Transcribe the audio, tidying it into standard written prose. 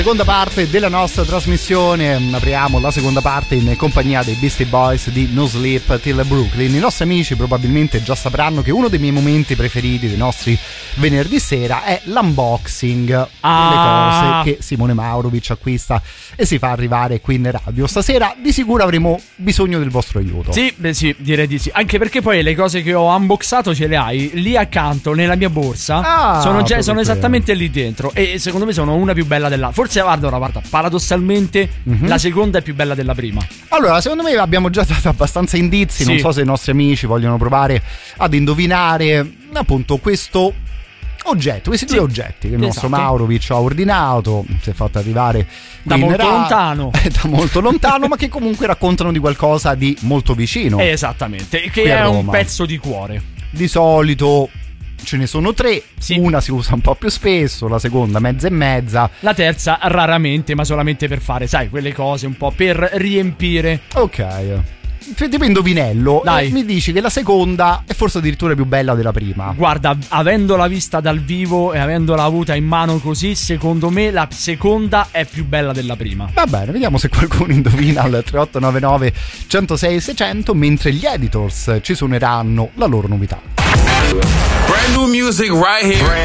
Seconda parte della nostra trasmissione, apriamo la seconda parte in compagnia dei Beastie Boys di No Sleep Till Brooklyn. I nostri amici probabilmente già sapranno che uno dei miei momenti preferiti dei nostri venerdì sera è l'unboxing delle cose che Simone Maurovic acquista e si fa arrivare qui in radio. Stasera di sicuro avremo bisogno del vostro aiuto. Sì, sì, direi di sì. Anche perché poi le cose che ho unboxato ce le hai lì accanto nella mia borsa. Sono esattamente lì dentro e secondo me sono una più bella della. Forse guarda, paradossalmente la seconda è più bella della prima. Allora, secondo me abbiamo già dato abbastanza indizi, sì. Non so se i nostri amici vogliono provare ad indovinare appunto questo oggetto, questi due oggetti che il nostro Maurovic ha ordinato, si è fatto arrivare da molto lontano. Da molto lontano, ma che comunque raccontano di qualcosa di molto vicino. Esattamente, che è un pezzo di cuore. Di solito ce ne sono tre, sì. Una si usa un po' più spesso, la seconda mezza e mezza, la terza raramente, ma solamente per fare, sai, quelle cose un po' per riempire. Ok, tipo indovinello. Mi dici che la seconda è forse addirittura più bella della prima. Guarda, avendola vista dal vivo e avendola avuta in mano così, secondo me la seconda è più bella della prima. Va bene, vediamo se qualcuno indovina al 3899 106 600, mentre gli editors ci suoneranno la loro novità. Brand new music right here.